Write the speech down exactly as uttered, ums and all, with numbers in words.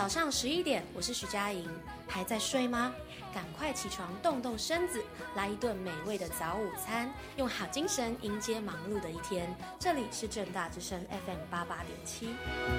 早上十一点，我是徐佳莹，还在睡吗？赶快起床动动身子，来一顿美味的早午餐，用好精神迎接忙碌的一天。这里是政大之声 F M 八八点七。